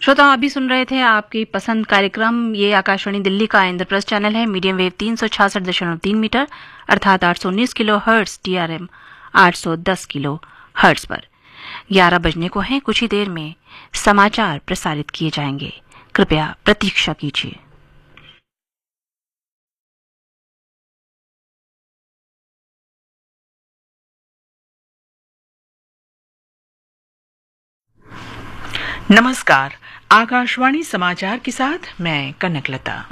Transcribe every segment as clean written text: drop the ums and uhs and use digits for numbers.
श्रोता अभी सुन रहे थे आपकी पसंद कार्यक्रम। ये आकाशवाणी दिल्ली का इंद्रप्रस्थ चैनल है, मीडियम वेव 366.3 मीटर अर्थात 819 kilo hertz, TRM 810 kilo hertz पर। 11 बजने को हैं, कुछ ही देर में समाचार प्रसारित किए जाएंगे। कृपया प्रतीक्षा कीजिए। नमस्कार, आकाशवाणी समाचार के साथ मैं कनकलता।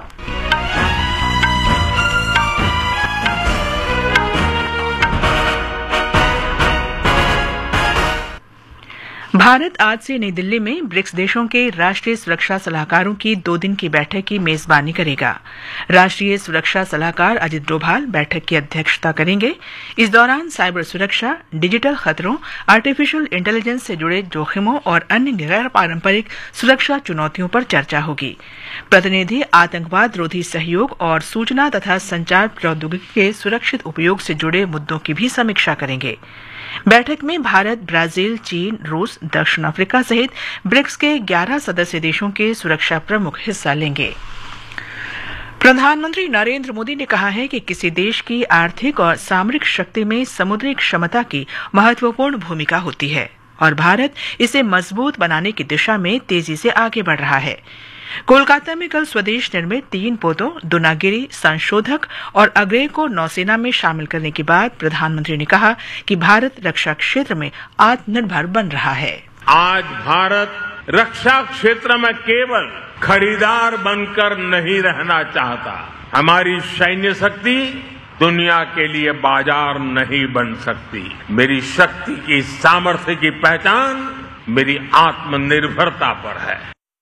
भारत आज से नई दिल्ली में ब्रिक्स देशों के राष्ट्रीय सुरक्षा सलाहकारों की 2 दिन की बैठक की मेजबानी करेगा। राष्ट्रीय सुरक्षा सलाहकार अजित डोभाल बैठक की अध्यक्षता करेंगे। इस दौरान साइबर सुरक्षा, डिजिटल खतरों, आर्टिफिशियल इंटेलिजेंस से जुड़े जोखिमों और अन्य गैर पारंपरिक सुरक्षा चुनौतियों पर चर्चा होगी। प्रतिनिधि आतंकवाद रोधी सहयोग और सूचना तथा संचार प्रौद्योगिकी के सुरक्षित उपयोग से जुड़े मुद्दों की भी समीक्षा करेंगे। बैठक में भारत, ब्राजील, चीन, रूस, दक्षिण अफ्रीका सहित ब्रिक्स के 11 सदस्य देशों के सुरक्षा प्रमुख हिस्सा लेंगे। प्रधानमंत्री नरेंद्र मोदी ने कहा है कि किसी देश की आर्थिक और सामरिक शक्ति में समुद्री क्षमता की महत्वपूर्ण भूमिका होती है और भारत इसे मजबूत बनाने की दिशा में तेजी से आगे बढ़ रहा है। कोलकाता में कल स्वदेश निर्मित 3 पोतों दुनागिरी, संशोधक और अग्रेय को नौसेना में शामिल करने के बाद प्रधानमंत्री ने कहा कि भारत रक्षा क्षेत्र में आत्मनिर्भर बन रहा है। आज भारत रक्षा क्षेत्र में केवल खरीदार बनकर नहीं रहना चाहता। हमारी सैन्य शक्ति दुनिया के लिए बाजार नहीं बन सकती। मेरी शक्ति की सामर्थ्य की पहचान मेरी आत्मनिर्भरता पर है।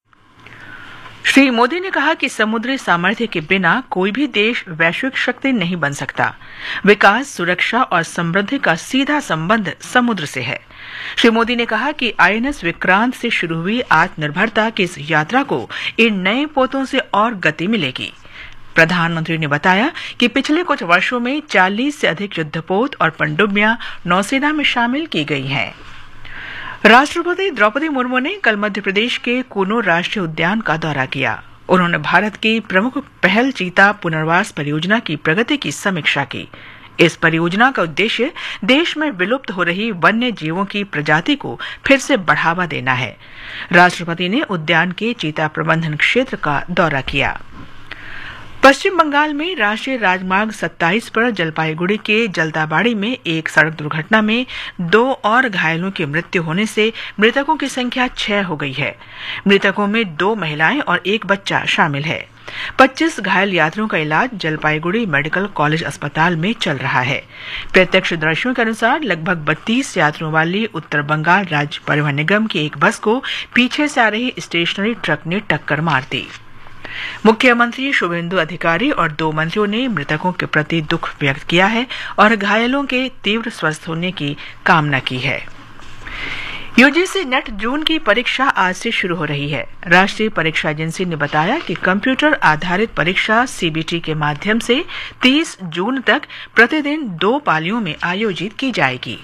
श्री मोदी ने कहा कि समुद्री सामर्थ्य के बिना कोई भी देश वैश्विक शक्ति नहीं बन सकता। विकास, सुरक्षा और समृद्धि का सीधा संबंध समुद्र से है। श्री मोदी ने कहा कि INS विक्रांत से शुरू हुई आत्मनिर्भरता की इस यात्रा को इन नए पोतों से और गति मिलेगी। प्रधानमंत्री ने बताया कि पिछले कुछ वर्षों में 40 से अधिक युद्धपोत और पनडुब्बियां नौसेना में शामिल की गई हैं। राष्ट्रपति द्रौपदी मुर्मू ने कल मध्य प्रदेश के कूनो राष्ट्रीय उद्यान का दौरा किया। उन्होंने भारत की प्रमुख पहल चीता पुनर्वास परियोजना की प्रगति की समीक्षा की। इस परियोजना का उद्देश्य देश में विलुप्त हो रही वन्य जीवों की प्रजाति को फिर से बढ़ावा देना है। राष्ट्रपति ने उद्यान के चीता प्रबंधन क्षेत्र का दौरा किया। पश्चिम बंगाल में राष्ट्रीय राजमार्ग 27 पर जलपाईगुड़ी के जल्दाबाड़ी में एक सड़क दुर्घटना में 2 और घायलों की मृत्यु होने से मृतकों की संख्या 6 हो गई है। मृतकों में 2 महिलाएं और 1 बच्चा शामिल है। 25 घायल यात्रियों का इलाज जलपाईगुड़ी मेडिकल कॉलेज अस्पताल में चल रहा है। प्रत्यक्षदर्शियों के अनुसार लगभग 32 यात्रियों वाली उत्तर बंगाल राज्य परिवहन निगम की एक बस को पीछे से आ रही स्टेशनरी ट्रक ने टक्कर मार दी। मुख्यमंत्री शुभेंदु अधिकारी और 2 मंत्रियों ने मृतकों के प्रति दुख व्यक्त किया है और घायलों के तीव्र स्वस्थ होने की कामना की है। UGC नेट जून की परीक्षा आज से शुरू हो रही है। राष्ट्रीय परीक्षा एजेंसी ने बताया कि कंप्यूटर आधारित परीक्षा CBT के माध्यम से 30 जून तक प्रतिदिन 2 पालियों में आयोजित की जाएगी।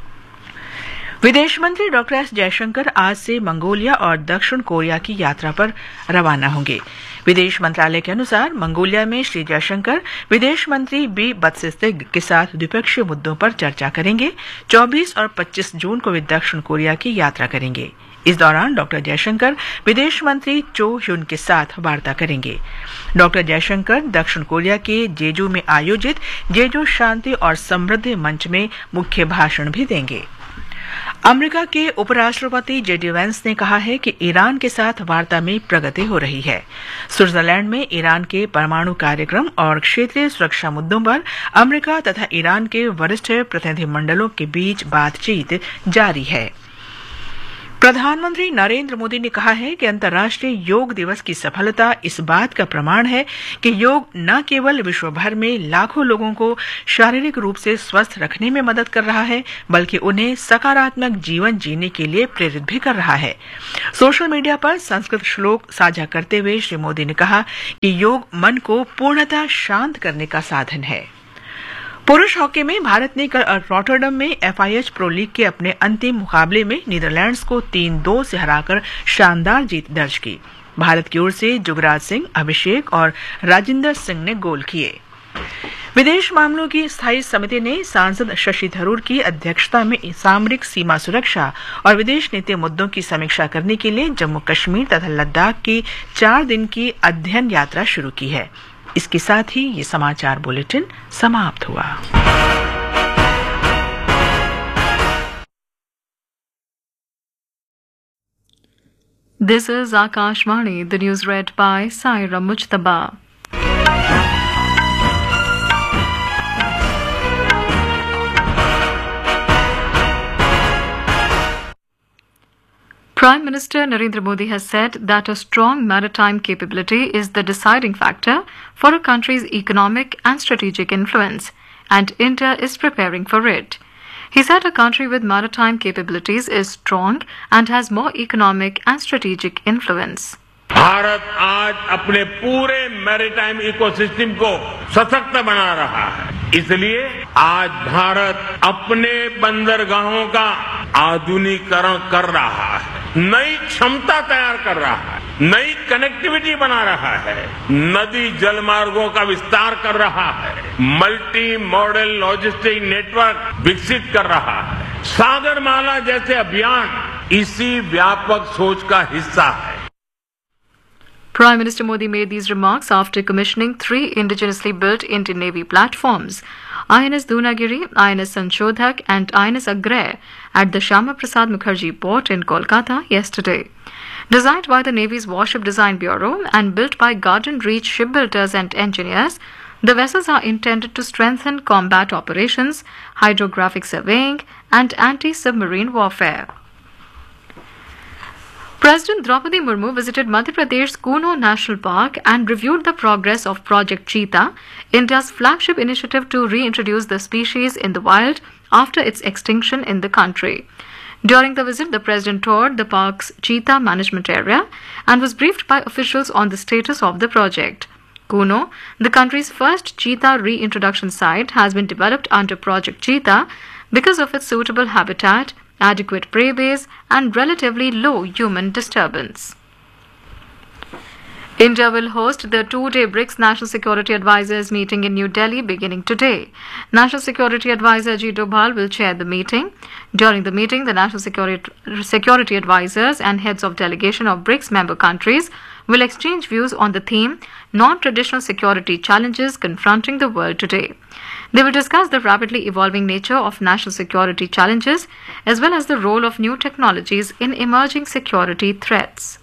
विदेश मंत्री डॉक्टर एस जयशंकर आज से मंगोलिया और दक्षिण कोरिया की यात्रा पर रवाना होंगे। विदेश मंत्रालय के अनुसार मंगोलिया में श्री जयशंकर विदेश मंत्री बी बत्सिस्तिग के साथ द्विपक्षीय मुद्दों पर चर्चा करेंगे। 24 और 25 जून को वे दक्षिण कोरिया की यात्रा करेंगे। इस दौरान डॉक्टर जयशंकर विदेश मंत्री चो ह्युन के साथ वार्ता करेंगे। डॉक्टर जयशंकर दक्षिण कोरिया के जेजू में आयोजित जेजू शांति और समृद्धि मंच में मुख्य भाषण भी देंगे। अमेरिका के उपराष्ट्रपति JD वैंस ने कहा है कि ईरान के साथ वार्ता में प्रगति हो रही है। स्विट्जरलैंड में ईरान के परमाणु कार्यक्रम और क्षेत्रीय सुरक्षा मुद्दों पर अमेरिका तथा ईरान के वरिष्ठ प्रतिनिधिमंडलों के बीच बातचीत जारी है। प्रधानमंत्री नरेंद्र मोदी ने कहा है कि अंतर्राष्ट्रीय योग दिवस की सफलता इस बात का प्रमाण है कि योग न केवल विश्व भर में लाखों लोगों को शारीरिक रूप से स्वस्थ रखने में मदद कर रहा है, बल्कि उन्हें सकारात्मक जीवन जीने के लिए प्रेरित भी कर रहा है। सोशल मीडिया पर संस्कृत श्लोक साझा करते हुए श्री मोदी ने कहा कि योग मन को पूर्णतः शांत करने का साधन है। पुरुष हॉकी में भारत ने कल रॉटरडम में FIH प्रो लीग के अपने अंतिम मुकाबले में नीदरलैंड्स को 3-2 से हराकर शानदार जीत दर्ज की। भारत की ओर से जुगराज सिंह, अभिषेक और राजिंदर सिंह ने गोल किए। विदेश मामलों की स्थायी समिति ने सांसद शशि थरूर की अध्यक्षता में सामरिक सीमा सुरक्षा और विदेश नीति मुद्दों की समीक्षा करने के लिए जम्मू कश्मीर तथा लद्दाख की 4 दिन की अध्ययन यात्रा शुरू की है। इसके साथ ही ये समाचार बुलेटिन समाप्त हुआ। This is Akashvani, the news read by Saira Mujtaba. Prime Minister Narendra Modi has said that a strong maritime capability is the deciding factor for a country's economic and strategic influence, and India is preparing for it. He said a country with maritime capabilities is strong and has more economic and strategic influence. Bharat आज अपने पूरे maritime ecosystem को सशक्त बना रहा है। इसलिए आज भारत अपने बंदरगाहों का आधुनिकीकरण कर रहा है, नई क्षमता तैयार कर रहा है, नई कनेक्टिविटी बना रहा है, नदी जल मार्गों का विस्तार कर रहा है, मल्टी मॉडल लॉजिस्टिक नेटवर्क विकसित कर रहा है। सागरमाला जैसे अभियान इसी व्यापक सोच का हिस्सा है। Prime Minister Modi made these remarks after commissioning 3 indigenously built Indian Navy platforms, INS Dunagiri, INS Sanchodhak and INS Agray at the Shyama Prasad Mukherjee port in Kolkata yesterday. Designed by the Navy's Warship Design Bureau and built by Garden Reach shipbuilders and engineers, the vessels are intended to strengthen combat operations, hydrographic surveying and anti-submarine warfare. President Draupadi Murmu visited Madhya Pradesh's Kuno National Park and reviewed the progress of Project Cheetah, India's flagship initiative to reintroduce the species in the wild after its extinction in the country. During the visit, the president toured the park's cheetah management area and was briefed by officials on the status of the project. Kuno, the country's first cheetah reintroduction site, has been developed under Project Cheetah because of its suitable habitat, adequate prey base and relatively low human disturbance. India will host the 2-day BRICS National Security Advisors meeting in New Delhi beginning today. National Security Advisor Ajit Doval will chair the meeting. During the meeting, the National Security Advisors and heads of delegation of BRICS member countries will exchange views on the theme Non-Traditional Security Challenges Confronting the World Today. They will discuss the rapidly evolving nature of national security challenges as well as the role of new technologies in emerging security threats.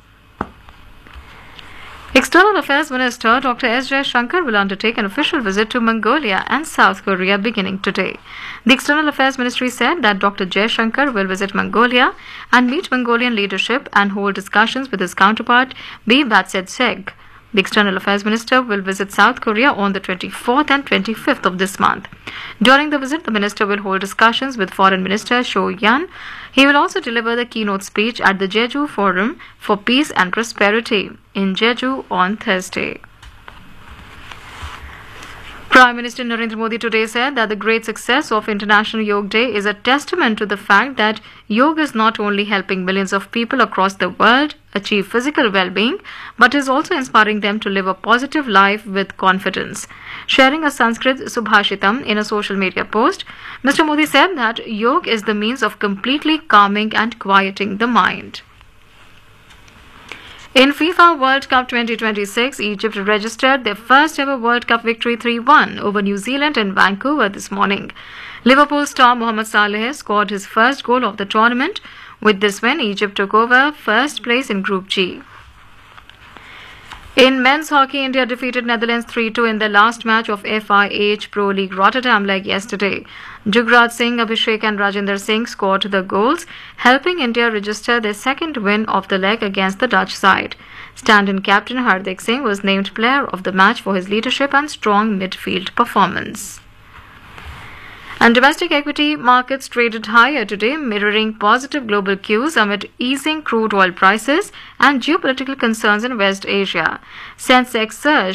External Affairs Minister Dr. S. Jaishankar will undertake an official visit to Mongolia and South Korea beginning today. The External Affairs Ministry said that Dr. Jaishankar will visit Mongolia and meet Mongolian leadership and hold discussions with his counterpart B. Batsetseg. The External Affairs Minister will visit South Korea on the 24th and 25th of this month. During the visit, the minister will hold discussions with Foreign Minister Cho Yan. He will also deliver the keynote speech at the Jeju Forum for Peace and Prosperity in Jeju on Thursday. Prime Minister Narendra Modi today said that the great success of International Yoga Day is a testament to the fact that yoga is not only helping millions of people across the world achieve physical well-being, but is also inspiring them to live a positive life with confidence. Sharing a Sanskrit Subhashitam in a social media post, Mr. Modi said that yoga is the means of completely calming and quieting the mind. In FIFA World Cup 2026, Egypt registered their first ever World Cup victory 3-1 over New Zealand in Vancouver this morning. Liverpool star Mohamed Salah scored his first goal of the tournament. With this win, Egypt took over first place in Group G. In men's hockey, India defeated Netherlands 3-2 in their last match of FIH Pro League Rotterdam leg yesterday. Jugraj Singh, Abhishek and Rajinder Singh scored the goals, helping India register their second win of the leg against the Dutch side. Stand-in captain Hardik Singh was named player of the match for his leadership and strong midfield performance. And domestic equity markets traded higher today, mirroring positive global cues amid easing crude oil prices and geopolitical concerns in West Asia. Sensex surged